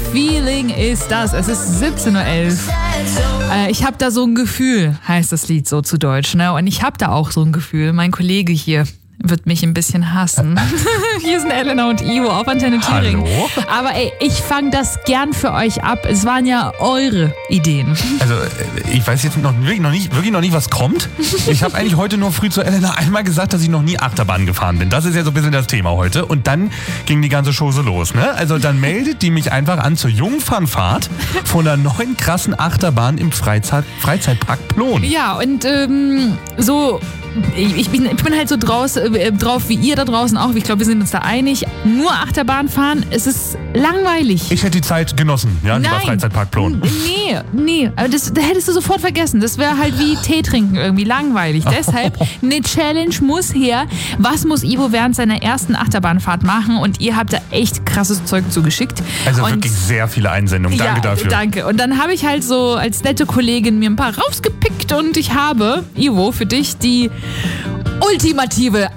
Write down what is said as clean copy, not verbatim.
Feeling ist das. Es ist 17.11 Uhr. Ich habe da so ein Gefühl, heißt das Lied so zu Deutsch, ne? Und ich habe da auch so ein Gefühl. Mein Kollege hier wird mich ein bisschen hassen. Hier sind Elena und Ivo auf Antenne Thüringen. Hallo? Aber ey, ich fange das gern für euch ab. Es waren ja eure Ideen. Also, ich weiß jetzt wirklich noch nicht, was kommt. Ich habe eigentlich heute nur früh zu Elena einmal gesagt, dass ich noch nie Achterbahn gefahren bin. Das ist ja so ein bisschen das Thema heute. Und dann ging die ganze Show so los, ne? Also, dann meldet die mich einfach an zur Jungfernfahrt von einer neuen krassen Achterbahn im Freizeitpark Plon. Ja, und so... Ich bin halt so drauf wie ihr da draußen auch. Ich glaube, wir sind uns da einig. Nur Achterbahn fahren, es ist langweilig. Ich hätte die Zeit genossen, ja, lieber Freizeitpark Plon. Nee. Aber das hättest du sofort vergessen. Das wäre halt wie Tee trinken irgendwie langweilig. Deshalb, eine Challenge muss her. Was muss Ivo während seiner ersten Achterbahnfahrt machen? Und ihr habt da echt krasses Zeug zugeschickt. Also und wirklich sehr viele Einsendungen. Danke dafür. Danke. Und dann habe ich halt so als nette Kollegin mir ein paar rausgepickt und ich habe, Ivo, für dich die ultimative